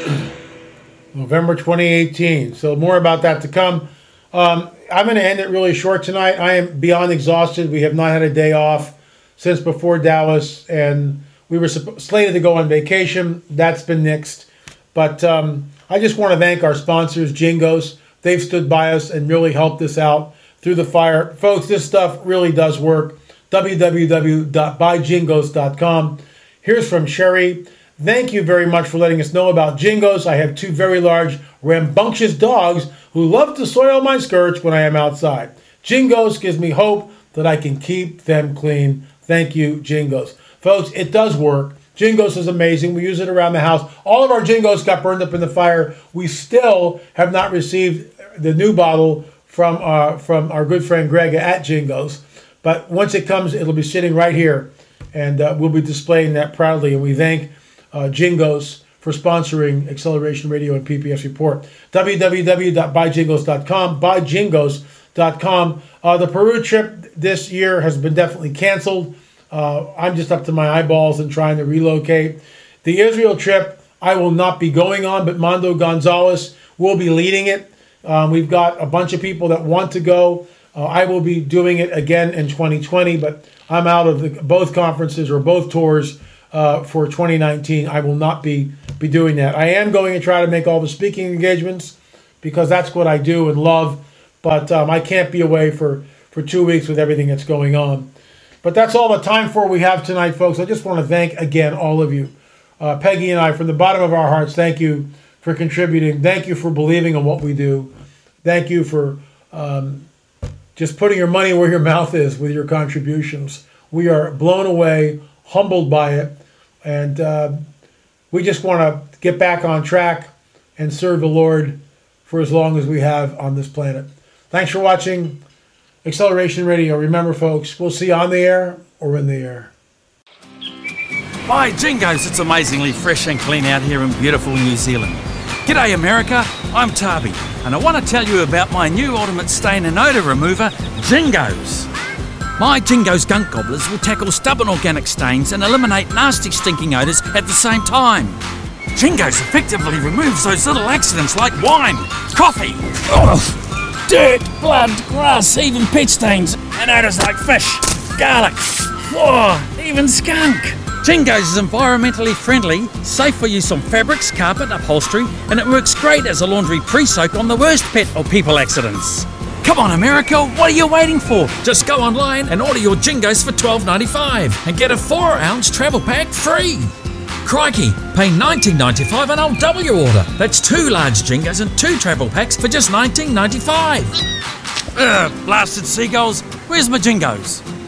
November 2018. So more about that to come. I'm going to end it really short tonight. I am beyond exhausted. We have not had a day off since before Dallas, and we were slated to go on vacation. That's been nixed. But I just want to thank our sponsors, Jingos. They've stood by us and really helped us out through the fire. Folks, this stuff really does work. www.buyjingos.com. Here's from Sherry. Thank you very much for letting us know about Jingos. I have 2 very large, rambunctious dogs who love to soil my skirts when I am outside. Jingos gives me hope that I can keep them clean. Thank you, Jingos. Folks, it does work. Jingos is amazing. We use it around the house. All of our Jingos got burned up in the fire. We still have not received the new bottle from our good friend Greg at Jingos. But once it comes, it'll be sitting right here, and we'll be displaying that proudly. And we thank Jingos for sponsoring Acceleration Radio and PPS Report. www.buyjingos.com, buyjingos.com. The Peru trip this year has been definitely canceled. I'm just up to my eyeballs in trying to relocate. The Israel trip, I will not be going on, but Mondo Gonzalez will be leading it. We've got a bunch of people that want to go. I will be doing it again in 2020, but I'm out of both conferences or both tours for 2019. I will not be doing that. I am going to try to make all the speaking engagements because that's what I do and love, but I can't be away for 2 weeks with everything that's going on. But that's all the time for we have tonight, folks. I just want to thank again all of you. Peggy and I, from the bottom of our hearts, thank you for contributing. Thank you for believing in what we do. Thank you for just putting your money where your mouth is with your contributions. We are blown away, humbled by it, and we just want to get back on track and serve the Lord for as long as we have on this planet. Thanks for watching Acceleration Radio. Remember, folks, we'll see you on the air or in the air. By Jingos, it's amazingly fresh and clean out here in beautiful New Zealand. G'day America, I'm Tarby, and I want to tell you about my new ultimate stain and odour remover, Jingos. My Jingos gunk gobblers will tackle stubborn organic stains and eliminate nasty stinking odours at the same time. Jingos effectively removes those little accidents like wine, coffee, dirt, blood, grass, even pet stains, and odours like fish, garlic, even skunk. Jingos is environmentally friendly, safe for use on fabrics, carpet, upholstery, and it works great as a laundry pre-soak on the worst pet or people accidents. Come on America, what are you waiting for? Just go online and order your Jingos for $12.95 and get a 4-ounce travel pack free. Crikey, pay $19.95 and I'll double your order. That's 2 large Jingos and 2 travel packs for just $19.95. Blasted seagulls, where's my Jingos?